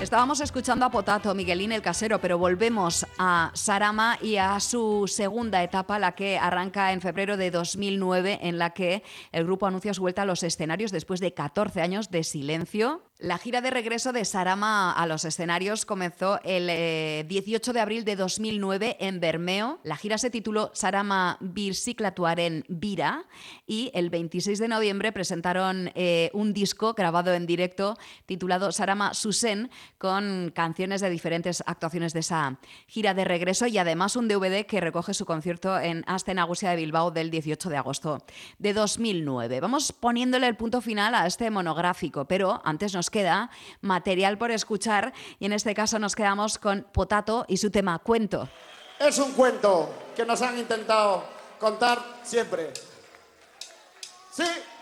Estábamos escuchando a Potato, Miguelín el Casero, pero volvemos a Sarama y a su segunda etapa, la que arranca en febrero de 2009, en la que el grupo anuncia su vuelta a los escenarios después de 14 años de silencio. La gira de regreso de Sarama a los escenarios comenzó el 18 de abril de 2009 en Bermeo. La gira se tituló Sarama Birsiklatuaren Bira y el 26 de noviembre presentaron un disco grabado en directo titulado Sarama Zuzen, con canciones de diferentes actuaciones de esa gira de regreso y además un DVD que recoge su concierto en Aste Nagusia de Bilbao del 18 de agosto de 2009. Vamos poniéndole el punto final a este monográfico, pero antes nos queda material por escuchar y en este caso nos quedamos con Potato y su tema Cuento. Es un cuento que nos han intentado contar siempre. Sí.